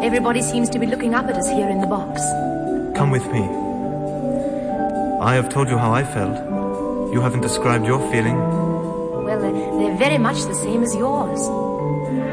Everybody seems to be looking up at us here in the box. Come with me. I have told you how I felt. You haven't described your feeling. Well, they're very much the same as yours.